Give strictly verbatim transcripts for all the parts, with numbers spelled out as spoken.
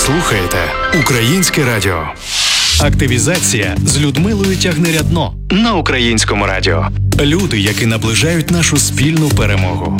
слухаєте Українське радіо. Активізація з Людмилою Тягнирядно на Українському радіо. Люди, які наближають нашу спільну перемогу.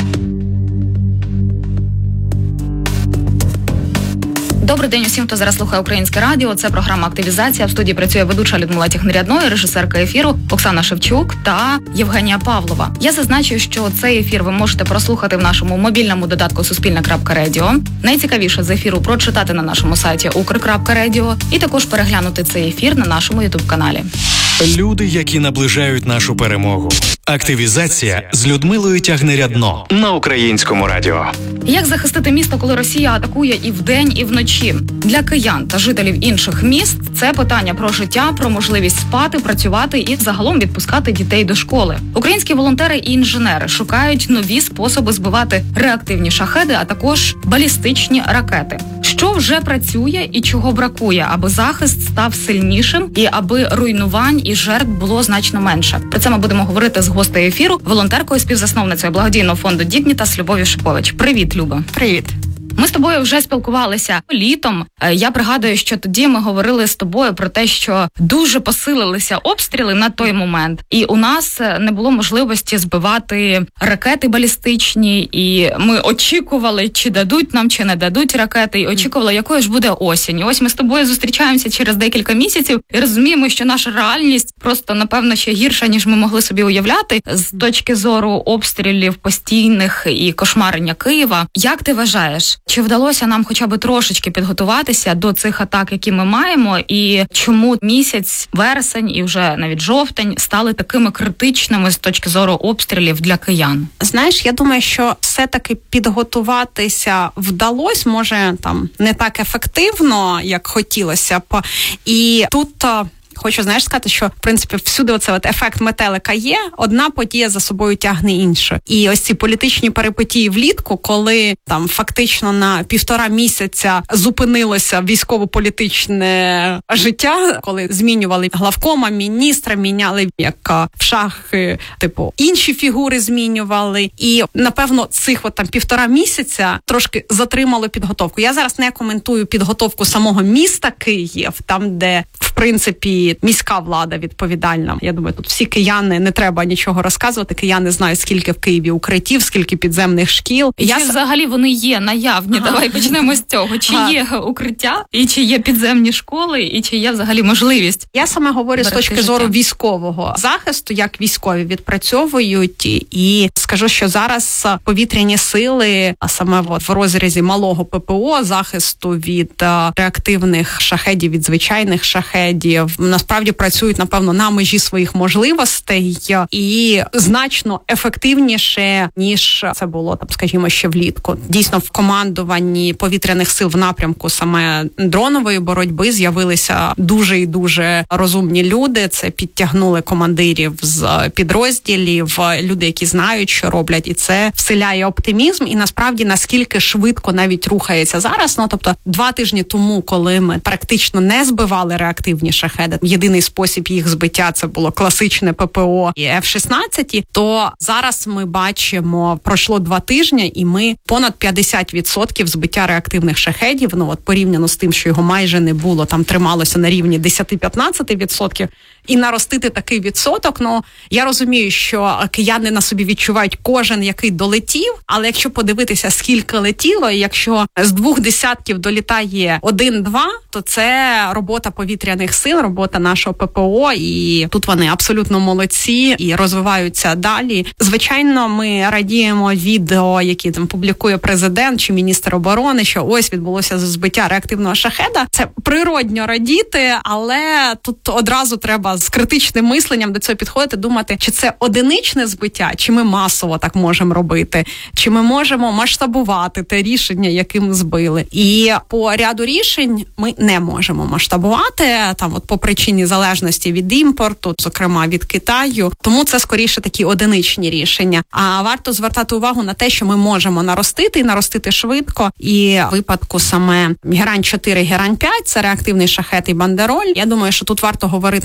Добрий день усім, хто зараз слухає Українське радіо. Це програма «Активізація». В студії працює ведуча Людмила Тягнирядно, режисерка ефіру Оксана Шевчук та Євгенія Павлова. Я зазначу, що цей ефір ви можете прослухати в нашому мобільному додатку суспільне крапка радіо. Найцікавіше з ефіру прочитати на нашому сайті укр крапка радіо і також переглянути цей ефір на нашому ютуб-каналі. Люди, які наближають нашу перемогу. Активізація з Людмилою Тягнирядно на Українському радіо. Як захистити місто, коли Росія атакує і вдень, і вночі? Для киян та жителів інших міст це питання про життя, про можливість спати, працювати і загалом відпускати дітей до школи. Українські волонтери і інженери шукають нові способи збивати реактивні шахеди, а також балістичні ракети. Що вже працює і чого бракує, аби захист став сильнішим і аби руйнувань і жертв було значно менше? Про це ми будемо говорити з гостею ефіру, волонтеркою, співзасновницею благодійного фонду «Дігнітас» Любов'ю Шипович. Привіт, Люба. Привіт. Ми з тобою вже спілкувалися літом. Я пригадую, що тоді ми говорили з тобою про те, що дуже посилилися обстріли на той момент. І у нас не було можливості збивати ракети балістичні. І ми очікували, чи дадуть нам, чи не дадуть ракети. І очікували, якою ж буде осінь. І ось ми з тобою зустрічаємося через декілька місяців і розуміємо, що наша реальність просто, напевно, ще гірша, ніж ми могли собі уявляти. З точки зору обстрілів постійних і кошмарення Києва. Як ти вважаєш, чи вдалося нам хоча б трошечки підготуватися до цих атак, які ми маємо, і чому місяць, вересень і вже навіть жовтень стали такими критичними з точки зору обстрілів для киян? Знаєш, я думаю, що все-таки підготуватися вдалося, може, там не так ефективно, як хотілося б. І тут хочу, знаєш, сказати, що, в принципі, всюди оце от ефект метелика є, одна подія за собою тягне іншу. І ось ці політичні перипетії влітку, коли там фактично на півтора місяця зупинилося військово-політичне життя, коли змінювали главкома, міністра, міняли як в шахи, типу, інші фігури змінювали. І, напевно, цих от там півтора місяця трошки затримало підготовку. Я зараз не коментую підготовку самого міста Київ, там, де, в принципі, міська влада відповідальна. Я думаю, тут всі кияни, не треба нічого розказувати. Кияни знають, скільки в Києві укриттів, скільки підземних шкіл. І Я... взагалі вони є наявні. Ага. Давай почнемо з цього. Чи ага. є укриття, і чи є підземні школи, і чи є взагалі можливість? Я саме говорю з точки життя. зору військового захисту, як військові відпрацьовують. І скажу, що зараз повітряні сили, а саме от в розрізі малого ППО, захисту від реактивних шахедів, від звичайних шахедів, насправді працюють, напевно, на межі своїх можливостей і значно ефективніше, ніж це було, там, скажімо, ще влітку. Дійсно, в командуванні повітряних сил в напрямку саме дронової боротьби з'явилися дуже і дуже розумні люди. Це підтягнули командирів з підрозділів, люди, які знають, що роблять, і це вселяє оптимізм. І насправді, наскільки швидко навіть рухається зараз, ну, тобто, два тижні тому, коли ми практично не збивали реактивні шахеди, єдиний спосіб їх збиття це було класичне ППО і еф шістнадцять, то зараз ми бачимо, пройшло два тижні, і ми понад п'ятдесят відсотків збиття реактивних шахедів, ну от порівняно з тим, що його майже не було, там трималося на рівні десять-п'ятнадцять відсотків, і наростити такий відсоток, ну, я розумію, що кияни на собі відчувають кожен, який долетів, але якщо подивитися, скільки летіло, і якщо з двох десятків долітає один-два, то це робота повітряних сил, робота нашого ППО, і тут вони абсолютно молодці і розвиваються далі. Звичайно, ми радіємо відео, які там публікує президент чи міністр оборони, що ось відбулося збиття реактивного шахеда. Це природньо радіти, але тут одразу треба з критичним мисленням до цього підходити, думати, чи це одиничне збиття, чи ми масово так можемо робити, чи ми можемо масштабувати те рішення, яким збили. І по ряду рішень ми не можемо масштабувати, там от по причині залежності від імпорту, зокрема від Китаю. Тому це скоріше такі одиничні рішення. А варто звертати увагу на те, що ми можемо наростити і наростити швидко. І в випадку саме Герань чотири, Герань п'ять, це реактивний шахет і бандероль. Я думаю, що тут варто говорити не про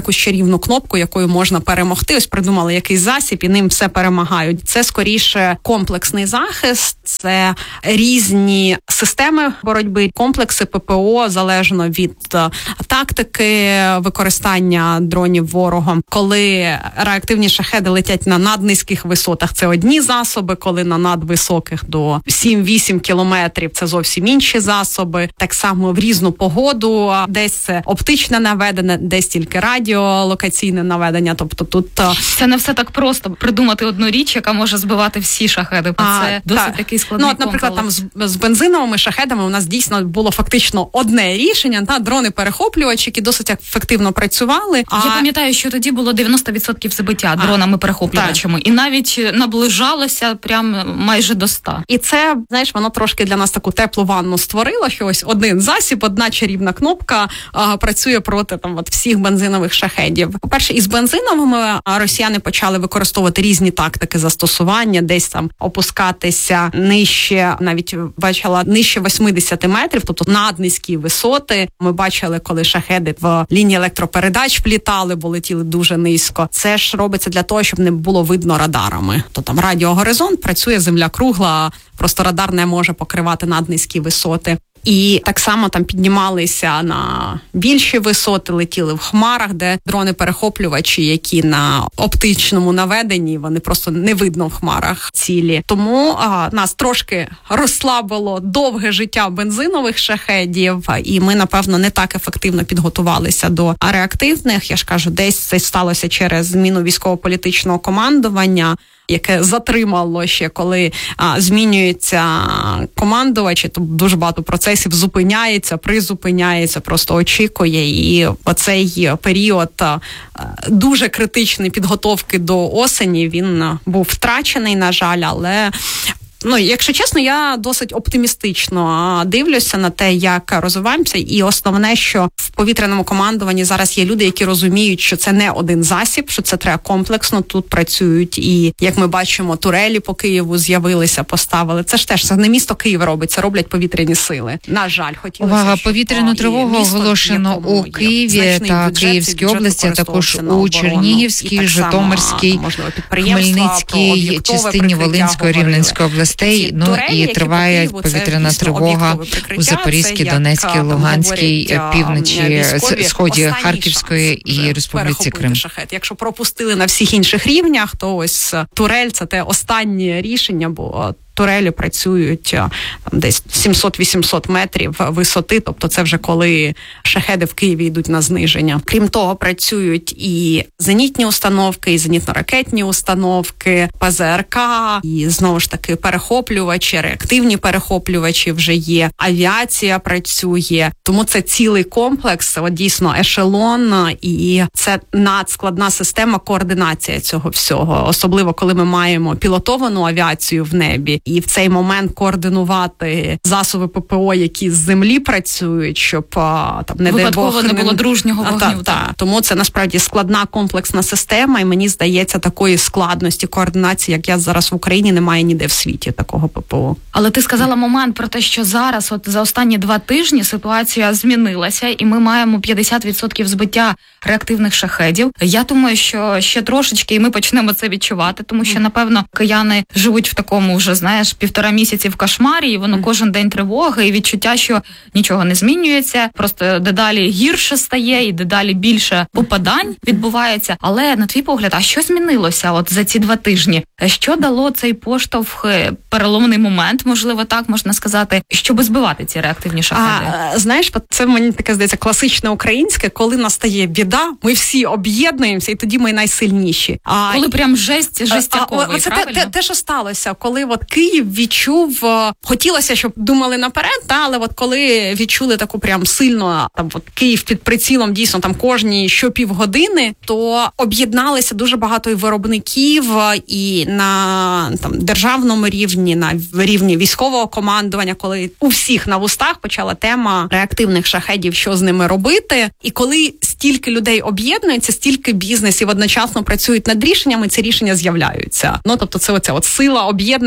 якусь чарівну кнопку, якою можна перемогти. Ось придумали якийсь засіб і ним все перемагають. Це скоріше комплексний захист, це різні системи боротьби, комплекси ППО залежно від тактики використання дронів ворогом. Коли реактивні шахеди летять на наднизьких висотах, це одні засоби, коли на надвисоких до сім-вісім кілометрів, це зовсім інші засоби. Так само в різну погоду, десь це оптичне наведення, десь тільки радіолокаційне наведення. Тобто тут це не все так просто придумати одну річ, яка може збивати всі шахеди. А, це досить так. такий складний Ну, от, наприклад, комплекс. там з, з бензиновими шахедами у нас дійсно було фактично одне рішення, та дрони-перехоплювачі, які досить ефективно працювали. А... Я пам'ятаю, що тоді було дев'яносто відсотків збиття дронами-перехоплювачами, і навіть наближалося прям майже до ста. І це, знаєш, воно трошки для нас таку теплу ванну створило, що ось один засіб, одна чарівна кнопка а, працює проти там от всіх бензинових шахедів. По-перше, із бензиновими росіяни почали використовувати різні тактики застосування, десь там опускатися нижче, навіть бачила нижче вісімдесят метрів, тобто наднизькі висоти. Ми бачили, коли шахеди в лінії електропередач влітали, бо летіли дуже низько. Це ж робиться для того, щоб не було видно радарами. То там радіогоризонт працює, земля кругла, просто радар не може покривати наднизькі висоти. І так само там піднімалися на більші висоти, летіли в хмарах, де дрони-перехоплювачі, які на оптичному наведенні, вони просто не видно в хмарах цілі. Тому а, нас трошки розслабило довге життя бензинових шахедів, і ми, напевно, не так ефективно підготувалися до реактивних. Я ж кажу, десь це сталося через зміну військово-політичного командування, яке затримало ще, коли а, змінюється командувач, то дуже багато процесів зупиняється, призупиняється, просто очікує. І оцей період а, дуже критичної підготовки до осені, він був втрачений, на жаль, але... Ну, якщо чесно, я досить оптимістично дивлюся на те, як розвиваємося, і основне, що в повітряному командуванні зараз є люди, які розуміють, що це не один засіб, що це треба комплексно, тут працюють і, як ми бачимо, турелі по Києву з'явилися, поставили. Це ж теж, це не місто Київ робить, це роблять повітряні сили. На жаль, хотілося, Увага, щоб повітряну тривогу оголошено у Києві та Київській області, а також у Чернігівській, Житомирській, Хмельницькій частині Волинської, Рівненської областей. Ну і триває повітряна тривога у Запорізькій, Донецькій, Луганській, півночі, сході Харківської і Республіці Крим. Шахет. Якщо пропустили на всіх інших рівнях, то ось турель – це те останнє рішення, бо турелі працюють там десь сімсот-вісімсот метрів висоти, тобто це вже коли шахеди в Києві йдуть на зниження. Крім того, працюють і зенітні установки, і зенітно-ракетні установки, ПЗРК, і знову ж таки перехоплювачі, реактивні перехоплювачі вже є, авіація працює. Тому це цілий комплекс, от дійсно ешелон, і це надскладна система координація цього всього, особливо коли ми маємо пілотовану авіацію в небі. І в цей момент координувати засоби ППО, які з землі працюють, щоб там не випадково дай Бог, не було дружнього вогню. Та, та. Тому це насправді складна комплексна система, і мені здається, такої складності координації, як я зараз в Україні, немає ніде в світі такого ППО. Але ти сказала момент про те, що зараз, от за останні два тижні, ситуація змінилася, і ми маємо п'ятдесят відсотків збиття реактивних шахедів. Я думаю, що ще трошечки, і ми почнемо це відчувати, тому що, напевно, кияни живуть в такому вже, знаєш, півтора місяці в кошмарі, і воно кожен день тривоги, і відчуття, що нічого не змінюється, просто дедалі гірше стає, і дедалі більше попадань відбувається. Але, на твій погляд, а що змінилося от за ці два тижні? Що дало цей поштовх, переломний момент, можливо, так можна сказати, щоб збивати ці реактивні шахеди? А, знаєш, це мені таке, здається, класичне українське, коли настає біда, ми всі об'єднуємося, і тоді ми найсильніші. А, коли прям жесть, жестяковий, а, це правильно? те, те, те, що сталося, коли от Київ відчув, хотілося, щоб думали наперед, та, але от коли відчули таку прям сильно, там от Київ під прицілом, дійсно, там кожні щопівгодини, то об'єдналися дуже багато і виробників, і на там державному рівні, на рівні військового командування, коли у всіх на вустах почала тема реактивних шахедів, що з ними робити. І коли стільки людей об'єднується, стільки бізнесів одночасно працюють над рішеннями, ці рішення з'являються. Ну, тобто це оця от сила об'єднання, сила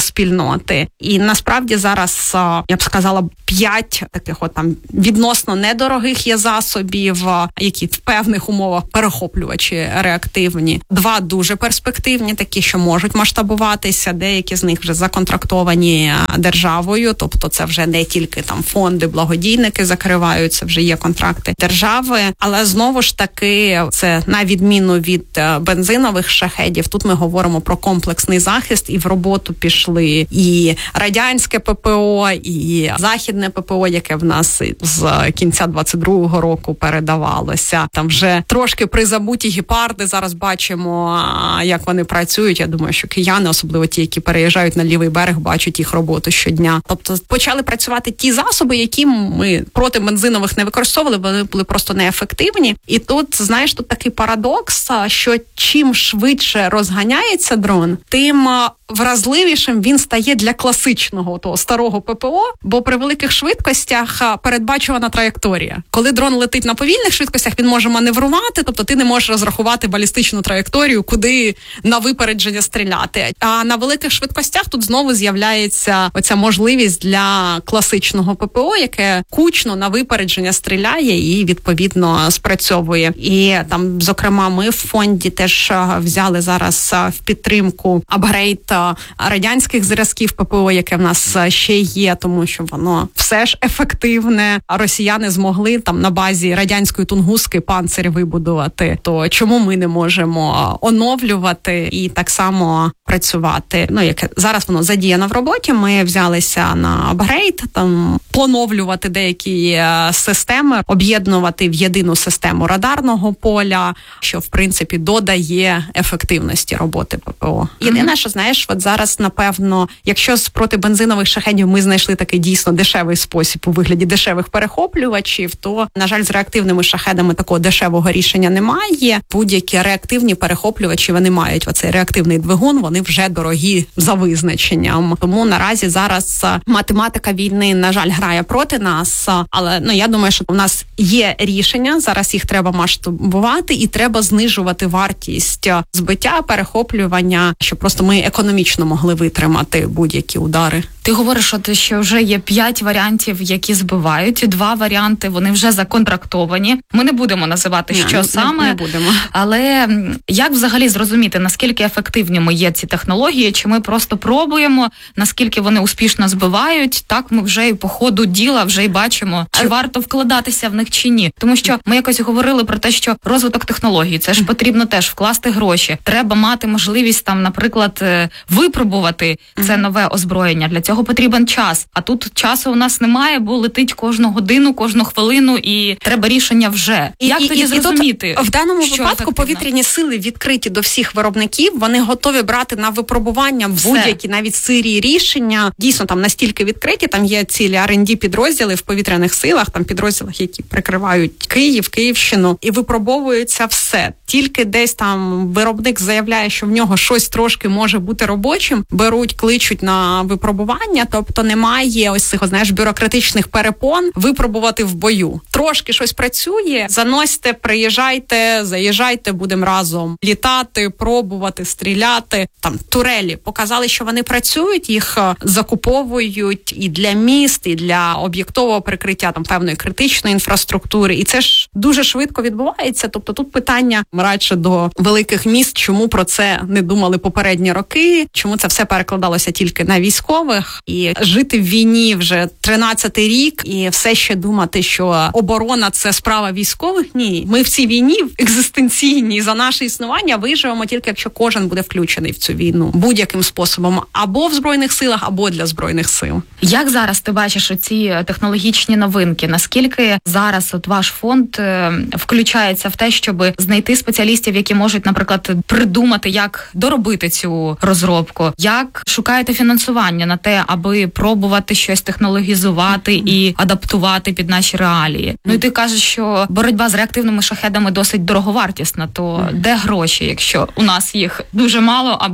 спільноти. І насправді зараз, я б сказала, п'ять таких от там відносно недорогих є засобів, які в певних умовах перехоплювачі реактивні. Два дуже перспективні, такі, що можуть масштабуватися, деякі з них вже законтрактовані державою, тобто це вже не тільки там фонди, благодійники закриваються, вже є контракти держави, але знову ж таки, це на відміну від бензинових шахедів, тут ми говоримо про комплексний захист, і в роботу пішли і радянське ППО, і західне ППО, яке в нас з кінця двадцять другого року передавалося. Там вже трошки призабуті гепарди, зараз бачимо, як вони працюють. Я думаю, що кияни, особливо ті, які переїжджають на лівий берег, бачать їх роботу щодня. Тобто почали працювати ті засоби, які ми проти бензинових не використовували, вони були просто неефективні. І тут, знаєш, тут такий парадокс, що чим швидше розганяється дрон, тим вразливішим він стає для класичного того старого ППО, бо при великих швидкостях передбачувана траєкторія. Коли дрон летить на повільних швидкостях, він може маневрувати, тобто ти не можеш розрахувати балістичну траєкторію, куди на випередження стріляти. А на великих швидкостях тут знову з'являється оця можливість для класичного ППО, яке кучно на випередження стріляє і відповідно спрацьовує. І там, зокрема, ми в фонді теж взяли зараз в підтримку апгрейд радянських зразків ППО, яке в нас ще є, тому що воно все ж ефективне. Росіяни змогли там на базі радянської тунгуски панцирі вибудувати. То чому ми не можемо оновлювати і так само працювати? Ну, як зараз воно задіяно в роботі, ми взялися на апгрейд, там поновлювати деякі системи, об'єднувати в єдину систему радарного поля, що в принципі додає ефективності роботи ППО. Єдине, що знаєш, от зараз, напевно, якщо з проти бензинових шахедів ми знайшли такий дійсно дешевий спосіб у вигляді дешевих перехоплювачів, то, на жаль, з реактивними шахедами такого дешевого рішення немає. Будь-які реактивні перехоплювачі, вони мають оцей реактивний двигун, вони вже дорогі за визначенням. Тому наразі зараз математика війни, на жаль, грає проти нас, але ну я думаю, що у нас є рішення, зараз їх треба масштабувати і треба знижувати вартість збиття, перехоплювання, щоб просто ми економічно могли витримати будь-які удари. Ти говориш, от, що вже є п'ять варіантів, які збивають, два варіанти, вони вже законтрактовані. Ми не будемо називати, що не, саме, не, не будемо. Але як взагалі зрозуміти, наскільки ефективними є ці технології, чи ми просто пробуємо, наскільки вони успішно збивають, так ми вже і по ходу діла вже й бачимо, чи варто вкладатися в них чи ні. Тому що ми якось говорили про те, що розвиток технологій, це ж потрібно теж вкласти гроші. Треба мати можливість там, наприклад, випробувати це нове озброєння. Для цього потрібен час. А тут часу у нас немає, бо летить кожну годину, кожну хвилину, і треба рішення вже. І, Як і, тоді і, зрозуміти? І тут, в даному що випадку ефективно? Повітряні сили відкриті до всіх виробників, вони готові брати на випробування Все. будь-які навіть сирі рішення. Дійсно, там настільки відкриті, там є цілі ар енд ді підрозділи в повітряних силах, там підрозділах, які прикривають Київ, Київщину, і випробовується все. Тільки десь там виробник заявляє, що в нього щось трошки може бути робочим, беруть, кличуть на випробування, тобто немає ось цих, знаєш, бюрократичних перепон випробувати в бою. Трошки щось працює, заносьте, приїжджайте, заїжджайте, будемо разом літати, пробувати, стріляти. Там турелі показали, що вони працюють, їх закуповують і для міст, і для об'єктового прикриття там певної критичної інфраструктури. І це ж дуже швидко відбувається. Тобто тут питання радше до великих міст, чому про це не думали попередні роки, чому це все перекладалося тільки на військових. І жити в війні вже тринадцятий рік і все ще думати, що оборона – це справа військових. Ні. Ми в цій війні екзистенційній за наше існування виживемо тільки, якщо кожен буде включений в цю війну будь-яким способом. Або в Збройних силах, або для Збройних сил. Як зараз ти бачиш оці технологічні новинки? Наскільки зараз от ваш фонд е, включається в те, щоб знайти спеціалістів, які можуть, наприклад, придумати, як доробити цю розробку? Як шукаєте фінансування на те, аби пробувати щось технологізувати і адаптувати під наші реалії? Ну і ти кажеш, що боротьба з реактивними шахедами досить дороговартісна, то де гроші, якщо у нас їх дуже мало або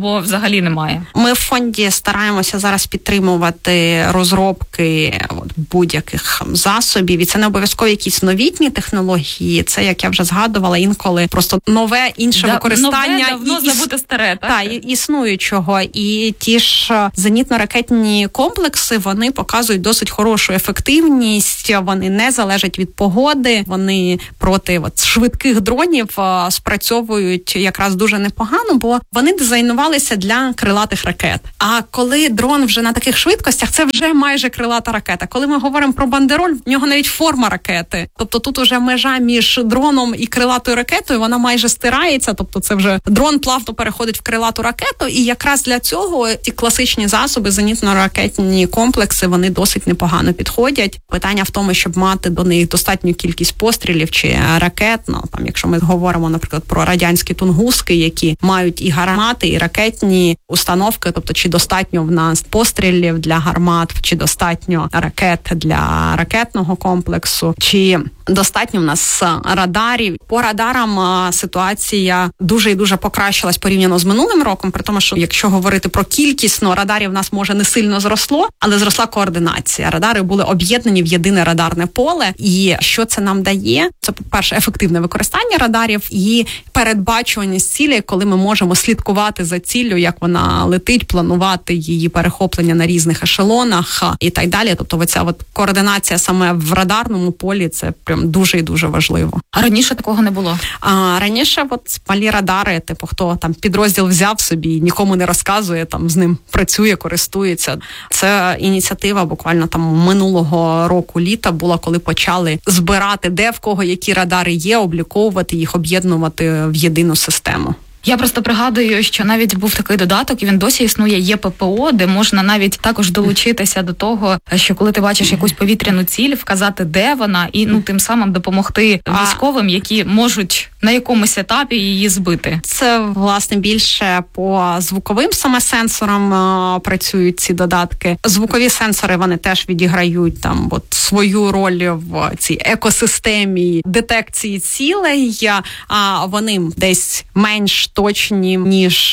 його взагалі немає. Ми в фонді стараємося зараз підтримувати розробки от, будь-яких засобів, і це не обов'язково якісь новітні технології, це, як я вже згадувала, інколи просто нове, інше да, використання. Нове, давно і, забути старе, так? Так, існуючого. І ті ж зенітно-ракетні комплекси, вони показують досить хорошу ефективність, вони не залежать від погоди, вони проти от, швидких дронів а, спрацьовують якраз дуже непогано, бо вони дизайнувалися для крилатих ракет. А коли дрон вже на таких швидкостях, це вже майже крилата ракета. Коли ми говоримо про бандероль, в нього навіть форма ракети. Тобто тут уже межа між дроном і крилатою ракетою, вона майже стирається, тобто це вже дрон плавно переходить в крилату ракету, і якраз для цього ті класичні засоби, зенітно-ракетні комплекси, вони досить непогано підходять. Питання в тому, щоб мати до них достатню кількість пострілів чи ракет, ну, там, якщо ми говоримо, наприклад, про радянські тунгуски, які мають і гармати, і ракетні установки, тобто чи достатньо в нас пострілів для гармат, чи достатньо ракет для ракетного комплексу, чи достатньо в нас радарів. По радарам ситуація дуже і дуже покращилась порівняно з минулим роком, при тому, що якщо говорити про кількісно, радарів в нас може не сильно зросло, але зросла координація. Радари були об'єднані в єдине радарне поле. І що це нам дає? Це, по-перше, ефективне використання радарів і передбачуваність цілі, коли ми можемо слідкувати за ціллю, як вона летить, планувати її перехоплення на різних ешелонах і так далі. Тобто оця от координація саме в радарному полі, це прям дуже і дуже важливо. А раніше такого не було? А раніше от малі радари, типу, хто там підрозділ взяв собі і нікому не розказує, там з ним працює, користується. Це ініціатива буквально там минулого року літа була, коли почали збирати, де в кого які радари є, обліковувати їх, об'єднувати в єдину систему. Я просто пригадую, що навіть був такий додаток, і він досі існує, є ППО, де можна навіть також долучитися до того, що коли ти бачиш якусь повітряну ціль, вказати, де вона, і ну тим самим допомогти військовим, які можуть на якомусь етапі її збити. Це, власне, більше по звуковим саме сенсорам а, працюють ці додатки. Звукові сенсори, вони теж відіграють там от свою роль в цій екосистемі детекції цілей, а вони десь менш точні, ніж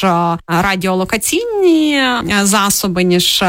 радіолокаційні засоби, ніж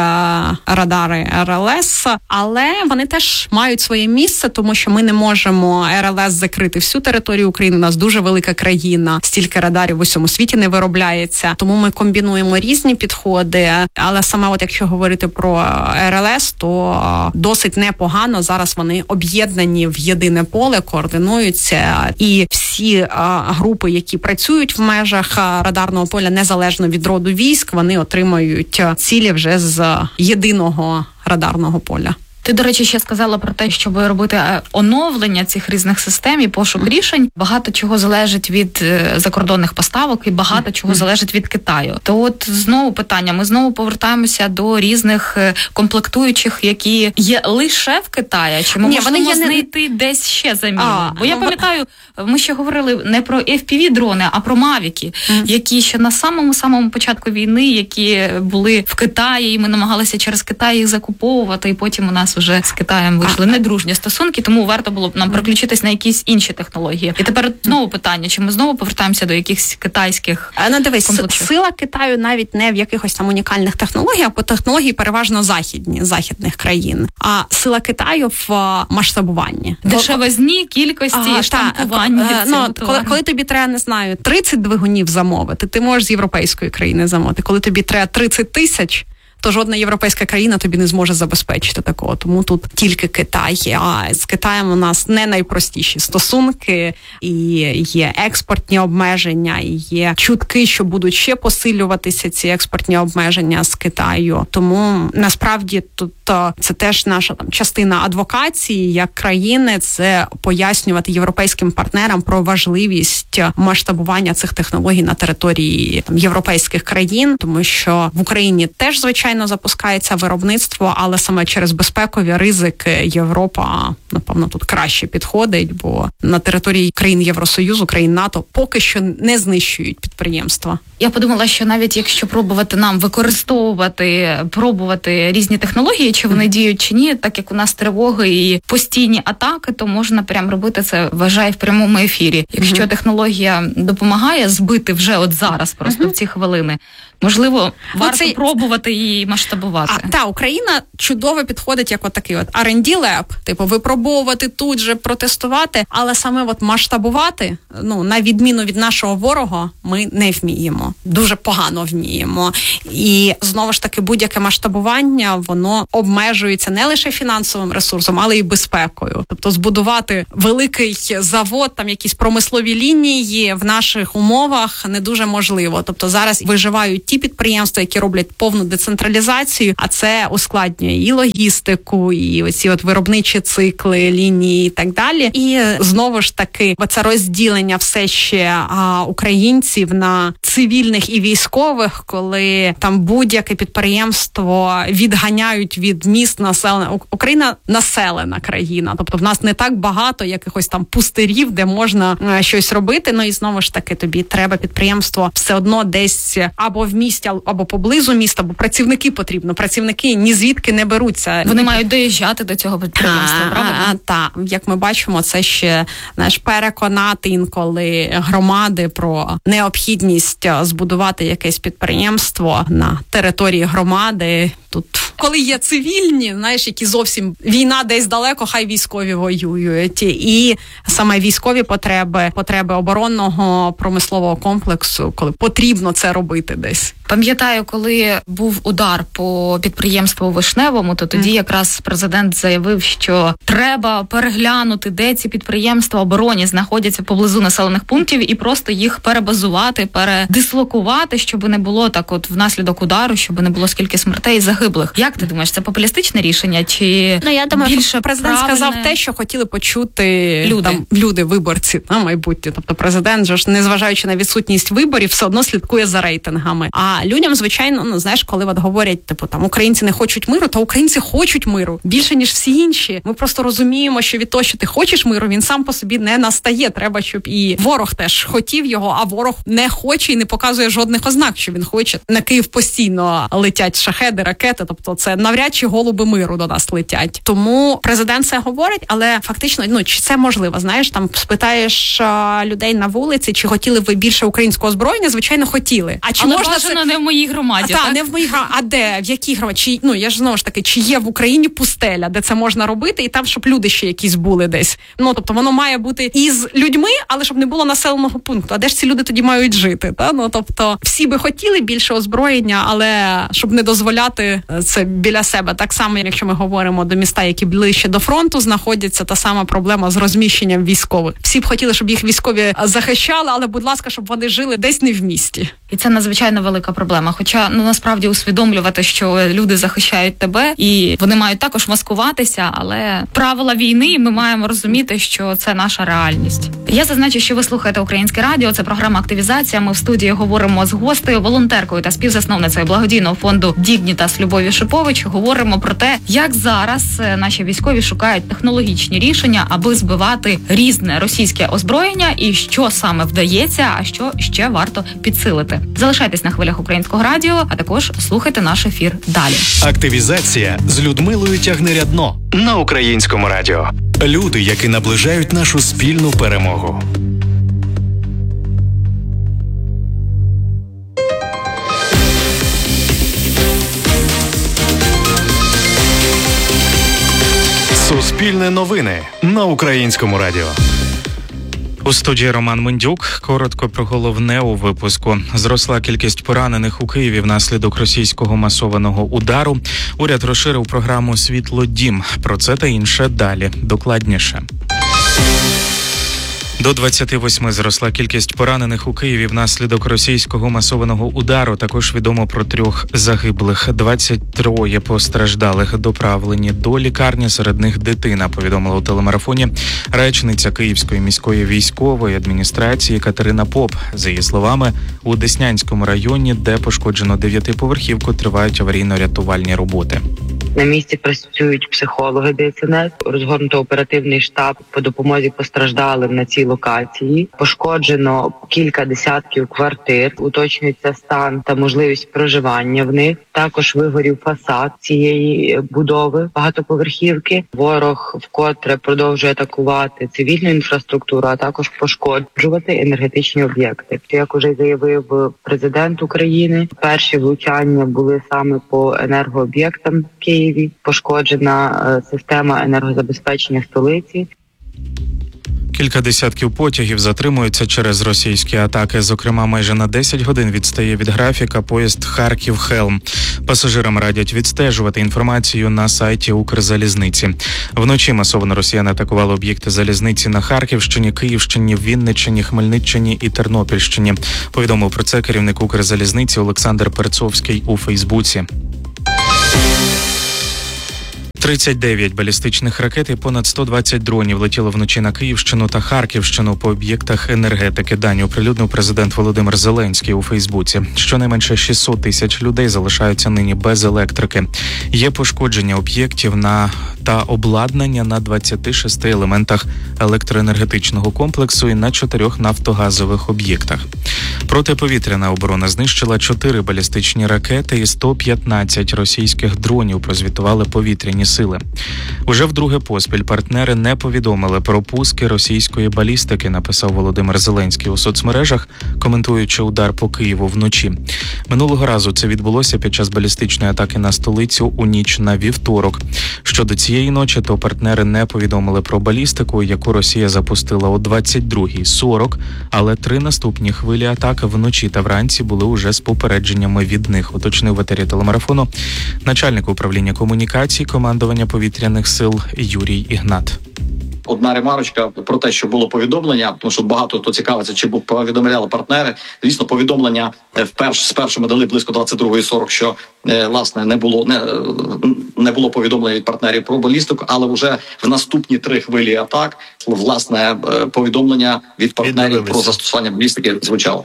радари ар ел ес, але вони теж мають своє місце, тому що ми не можемо ар ел ес закрити всю територію України, у нас дуже велика країна, стільки радарів в усьому світі не виробляється, тому ми комбінуємо різні підходи, але саме от якщо говорити про ар ел ес, то досить непогано зараз вони об'єднані в єдине поле, координуються, і всі а, групи, які працюють в межах радарного поля, незалежно від роду військ, вони отримають цілі вже з єдиного радарного поля. Ти, до речі, ще сказала про те, щоб робити оновлення цих різних систем і пошук mm. рішень. Багато чого залежить від закордонних поставок і багато mm. чого залежить від Китаю. То от знову питання, ми знову повертаємося до різних комплектуючих, які є лише в Китаї, чи ми Ні, можемо вони знайти не... десь ще заміну? А, Бо я ну, пам'ятаю, ми ще говорили не про еф пі ві-дрони, а про мавіки, mm. які ще на самому-самому початку війни, які були в Китаї, і ми намагалися через Китай їх закуповувати, і потім у нас вже з Китаєм вийшли недружні стосунки, тому варто було б нам переключитись на якісь інші технології. І тепер знову питання, чи ми знову повертаємося до якихось китайських Ну, дивись, сила Китаю навіть не в якихось там унікальних технологіях, бо технології переважно західні, західних країн. А сила Китаю в масштабуванні. Дешевизні, кількості, ага, штампуванні. Та, ну, коли, коли тобі треба, не знаю, тридцять двигунів замовити, ти можеш з європейської країни замовити. Коли тобі треба тридцять тисяч, то жодна європейська країна тобі не зможе забезпечити такого. Тому тут тільки Китай. А з Китаєм у нас не найпростіші стосунки, і є експортні обмеження, і є чутки, що будуть ще посилюватися ці експортні обмеження з Китаю. Тому насправді тут це теж наша там частина адвокації як країни, це пояснювати європейським партнерам про важливість масштабування цих технологій на території там європейських країн, тому що в Україні теж, звичайно, запускається виробництво, але саме через безпекові ризики Європа, напевно, тут краще підходить, бо на території країн Євросоюзу, країн НАТО поки що не знищують підприємства. Я подумала, що навіть якщо пробувати нам використовувати, пробувати різні технології, чи вони діють чи ні, так як у нас тривоги і постійні атаки, то можна прям робити це, вважаю, в прямому ефірі. Якщо mm-hmm. технологія допомагає збити вже от зараз, просто mm-hmm. в ці хвилини, Можливо, ну, варто це... пробувати її масштабувати. А, та, Україна чудово підходить як отакий от ар енд ді леб, типу випробовувати тут же, протестувати, але саме от масштабувати, ну, на відміну від нашого ворога, ми не вміємо. Дуже погано вміємо. І, знову ж таки, будь-яке масштабування, воно обмежується не лише фінансовим ресурсом, але й безпекою. Тобто збудувати великий завод, там якісь промислові лінії в наших умовах не дуже можливо. Тобто зараз виживають ті підприємства, які роблять повну децентралізацію, а це ускладнює і логістику, і оці от виробничі цикли, лінії і так далі. І знову ж таки, це розділення все ще а, українців на цивільних і військових, коли там будь-яке підприємство відганяють від міст населення. Україна населена країна, тобто в нас не так багато якихось там пустирів, де можна а, щось робити. Ну і знову ж таки, тобі треба підприємство все одно десь або в місті, або поблизу міста, бо працівники потрібно. Працівники ні звідки не беруться. Вони мають доїжджати до цього підприємства, правда? Так, як ми бачимо, це ще, знаєш, переконати інколи громади про необхідність збудувати якесь підприємство на території громади. Тут, коли є цивільні, знаєш, які зовсім війна десь далеко, хай військові воюють. І саме військові потреби, потреби оборонного промислового комплексу, коли потрібно це робити десь. Пам'ятаю, коли був удар по підприємству Вишневому, то тоді якраз президент заявив, що треба переглянути, де ці підприємства обороні знаходяться поблизу населених пунктів, і просто їх перебазувати, передислокувати, щоб не було так от внаслідок удару, щоб не було скільки смертей і загиблих. Як ти думаєш, це популістичне рішення чи ну, я думаю, більше президент правильне... сказав те, що хотіли почути люди, там, люди виборці на майбутнє. Тобто президент же ж, незважаючи на відсутність виборів, все одно слідкує за рейтингами. А людям, звичайно, ну, знаєш, коли от говорять, типу, там, українці не хочуть миру, то українці хочуть миру більше, ніж всі інші. Ми просто розуміємо, що від того, що ти хочеш миру, він сам по собі не настає. Треба, щоб і ворог теж хотів його, а ворог не хоче і не показує жодних ознак, що він хоче. На Київ постійно летять шахеди, ракети, тобто це навряд чи голуби миру до нас летять. Тому президент це говорить, але фактично, ну, чи це можливо? Знаєш, там спитаєш а, людей на вулиці, чи хотіли ви більше українського озброєння? Звичайно, хотіли. А чи але можна бажано це... не в моїй громаді, а, так? Та, не в моїй громаді. А де? В якій громаді? Чи, ну, я ж знову ж таки, чи є в Україні пустеля, де це можна робити, і там, щоб люди ще якісь були десь. Ну, тобто, воно має бути із людьми, але щоб не було населеного пункту. А де ж ці люди тоді мають жити? Та? Ну, тобто, всі би хотіли більше озброєння, але щоб не дозволяти це біля себе. Так само, якщо ми говоримо до міста, які ближче до фронту знаходяться, та сама проблема з розміщенням військових. Всі б хотіли, щоб їх військові захищали, але, будь ласка, щоб вони жили десь не в місті. І це надзвичайно велика проблема. Хоча, ну, насправді усвідомлювати, що люди захищають тебе, і вони мають також маскуватися, але правила війни, ми маємо розуміти, що це наша реальність. Я зазначу, що ви слухаєте Українське радіо, це програма «Активізація». Ми в студії говоримо з гостею, волонтеркою та співзасновницею благодійного фонду «Дігнітас» Любов'ю Шипович. Говоримо про те, як зараз наші військові шукають технологічні рішення, аби збивати різне російське озброєння, і що саме вдається, а що ще варто підсилити. Залишайтесь на хвилях Українського радіо, а також слухайте наш ефір далі. Активізація з Людмилою Тягнирядно на Українському радіо. Люди, які наближають нашу спільну перемогу. Суспільне новини на Українському радіо. У студії Роман Мендюк. Коротко про головне у випуску. Зросла кількість поранених у Києві внаслідок російського масованого удару. Уряд розширив програму «Світлодім». Про це та інше далі. Докладніше. До двадцяти восьми зросла кількість поранених у Києві внаслідок російського масованого удару. Також відомо про трьох загиблих. двадцять троє постраждалих доправлені до лікарні, серед них дитина, повідомила у телемарафоні речниця Київської міської військової адміністрації Катерина Поп. За її словами, у Деснянському районі, де пошкоджено дев'ятиповерхівку, тривають аварійно-рятувальні роботи. На місці працюють психологи ДСНС, розгорнуто оперативний штаб по допомозі постраждалим на цій локації. Пошкоджено кілька десятків квартир, уточнюється стан та можливість проживання в них. Також вигорів фасад цієї будови багатоповерхівки. Ворог вкотре продовжує атакувати цивільну інфраструктуру, а також пошкоджувати енергетичні об'єкти. Як уже заявив президент України, перші влучання були саме по енергооб'єктам в Києві. Пошкоджена система енергозабезпечення столиці. Кілька десятків потягів затримуються через російські атаки. Зокрема, майже на десять годин відстає від графіка поїзд Харків-Хелм. Пасажирам радять відстежувати інформацію на сайті Укрзалізниці. Вночі масово росіяни атакували об'єкти залізниці на Харківщині, Київщині, Вінниччині, Хмельниччині і Тернопільщині. Повідомив про це керівник Укрзалізниці Олександр Перцовський у Фейсбуці. тридцять дев'ять балістичних ракет і понад сто двадцять дронів летіло вночі на Київщину та Харківщину по об'єктах енергетики. Дані оприлюднив президент Володимир Зеленський у Фейсбуці. Щонайменше шістсот тисяч людей залишаються нині без електрики. Є пошкодження об'єктів на та обладнання на двадцяти шести елементах електроенергетичного комплексу і на чотирьох нафтогазових об'єктах. Протиповітряна оборона знищила чотири балістичні ракети і сто п'ятнадцять російських дронів, прозвітували повітряні сили. Уже вдруге поспіль партнери не повідомили про пуски російської балістики, написав Володимир Зеленський у соцмережах, коментуючи удар по Києву вночі. Минулого разу це відбулося під час балістичної атаки на столицю у ніч на вівторок. Щодо цієї ночі, то партнери не повідомили про балістику, яку Росія запустила о двадцять другій сорок, але три наступні хвилі атак вночі та вранці були уже з попередженнями від них, уточнив в етері телемарафону начальник управління комунікацій командування повітряних сил Юрій Ігнат. Одна ремарочка про те, що було повідомлення, тому що багато хто цікавиться, чи повідомляли партнери. Звісно, повідомлення вперше спершу ми дали близько двадцять другої сорок, що власне не було не, не було повідомлення від партнерів про балістику, але вже в наступні три хвилі атак власне повідомлення від партнерів про застосування балістики звучало.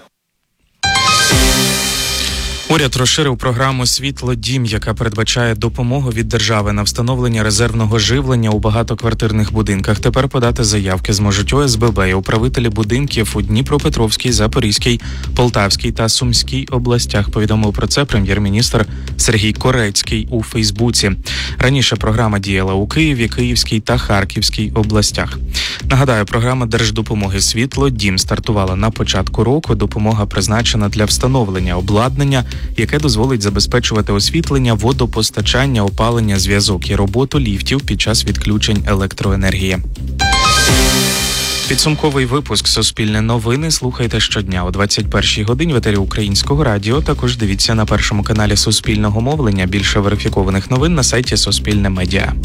Уряд розширив програму «Світло-Дім», яка передбачає допомогу від держави на встановлення резервного живлення у багатоквартирних будинках. Тепер подати заявки зможуть О С Б Б і управителі будинків у Дніпропетровській, Запорізькій, Полтавській та Сумській областях. Повідомив про це прем'єр-міністр Сергій Корецький у Фейсбуці. Раніше програма діяла у Києві, Київській та Харківській областях. Нагадаю, програма держдопомоги «Світло-Дім» стартувала на початку року. Допомога призначена для встановлення обладнання, яке дозволить забезпечувати освітлення, водопостачання, опалення, зв'язок і роботу ліфтів під час відключень електроенергії. Підсумковий випуск «Суспільне новини» слухайте щодня о двадцять першій годині в етері Українського радіо. Також дивіться на першому каналі Суспільного мовлення. Більше верифікованих новин на сайті Суспільне Медіа.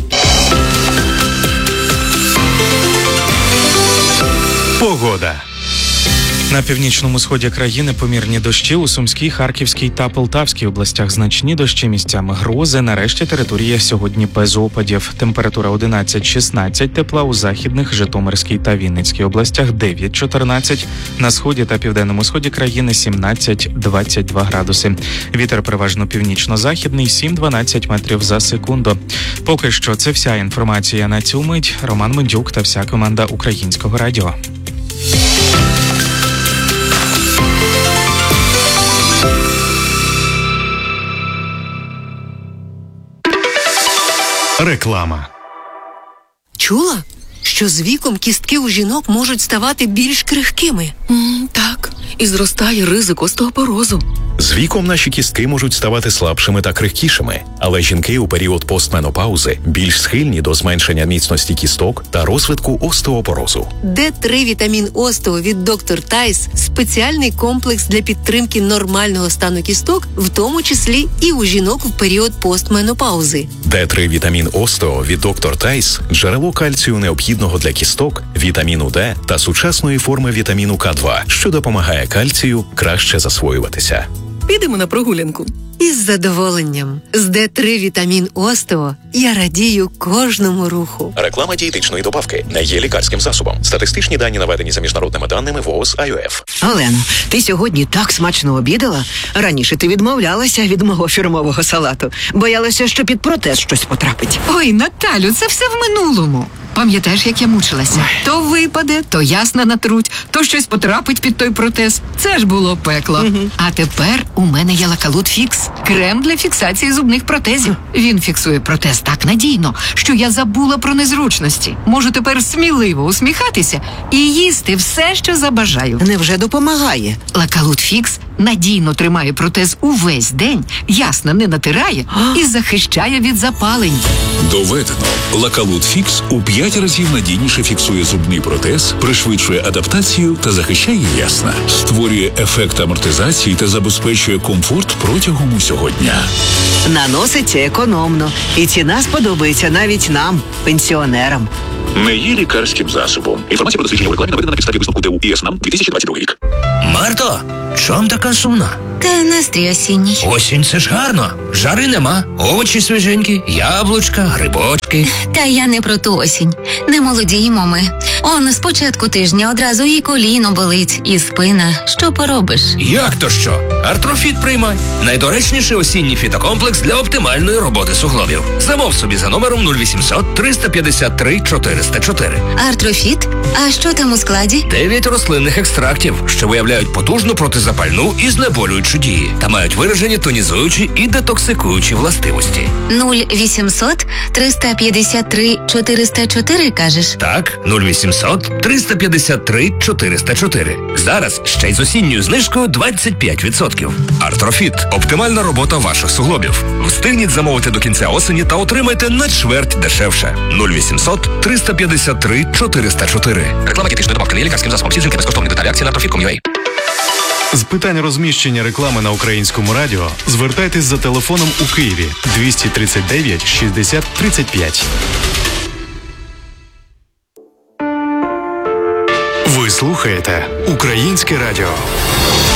Погода. На північному сході країни помірні дощі, у Сумській, Харківській та Полтавській областях значні дощі, місцями грози. Нарешті територія сьогодні без опадів. Температура одинадцять шістнадцять, тепла у Західних, Житомирській та Вінницькій областях дев'ять чотирнадцять, на сході та південному сході країни сімнадцять двадцять два градуси. Вітер переважно північно-західний сім дванадцять метрів за секунду. Поки що це вся інформація на цю мить. Роман Мендюк та вся команда Українського радіо. Реклама. Чула, що з віком кістки у жінок можуть ставати більш крихкими? Mm, так, і зростає ризик остеопорозу. З віком наші кістки можуть ставати слабшими та крихкішими, але жінки у період постменопаузи більш схильні до зменшення міцності кісток та розвитку остеопорозу. Д три вітамін Остео від доктор Тайс – спеціальний комплекс для підтримки нормального стану кісток, в тому числі і у жінок в період постменопаузи. Д три вітамін Остео від доктор Тайс – джерело кальцію необхідного для кісток, вітаміну Д та сучасної форми вітаміну К два, що допомагає кальцію краще засвоюватися. Підемо на прогулянку. Із задоволенням. З Д три вітамін Остео я радію кожному руху. Реклама дієтичної добавки не є лікарським засобом. Статистичні дані наведені за міжнародними даними ВООЗ ай о еф. Олено, ти сьогодні так смачно обідала. Раніше ти відмовлялася від мого фірмового салату. Боялася, що під протез щось потрапить. Ой, Наталю, це все в минулому. Пам'ятаєш, як я мучилася? То випаде, то ясна натруть, то щось потрапить під той протез. Це ж було пекло. Угу. А тепер у мене є Лакалут Фікс. Крем для фіксації зубних протезів. Він фіксує протез так надійно, що я забула про незручності. Можу тепер сміливо усміхатися і їсти все, що забажаю. Невже допомагає? Лакалут Фікс надійно тримає протез увесь день, ясно не натирає і захищає від запалень. Доведено. Лакалут Фікс у п'ять разів надійніше фіксує зубний протез, пришвидшує адаптацію та захищає ясна. Створює ефект амортизації та забезпечує комфорт протягом усього дня. Наноситься економно. І ціна сподобається навіть нам, пенсіонерам. Не є лікарським засобом. Інформація про дослідження в рекламі наведена на підставі висновку ТУ ІС НАМ дві тисячі двадцять другий рік. Марто, чом така сумна? Та настрій осінній. Осінь – це ж гарно. Жари нема. Овочі свіженькі, яблучка, грибочки. Та я не про ту осінь. Не молодіємо ми. Он з початку тижня одразу і коліно болить, і спина. Що поробиш? Як то що? Артрофіт приймай. Найдоречніший осінній фітокомплекс для оптимальної роботи суглобів. Замов собі за номером нуль вісімсот триста п'ятдесят три чотириста чотири. Артрофіт? А що там у складі? Дев'ять рослинних екстрактів, що виявляють потужну протизапальну і знеболюючу дії та мають виражені тонізуючі і детоксикуючі властивості. нуль вісімсот триста п'ятдесят три чотириста чотири, кажеш? Так, нуль вісімсот триста п'ятдесят три чотириста чотири. Зараз ще й з осінньою знижкою двадцять п'ять відсотків. Артрофіт – оптимальна робота ваших суглобів. Встигніть замовити до кінця осені та отримайте на чверть дешевше. нуль вісімсот триста п'ятдесят три чотириста чотири. Реклама дієтичної добавки не є лікарським засобом. Всі дзвінки безкоштовні. Деталі акції на артрофіт крапка ком крапка ю а. З питань розміщення реклами на Українському радіо звертайтесь за телефоном у Києві двісті тридцять дев'ять шістдесят тридцять п'ять. Ви слухаєте Українське радіо.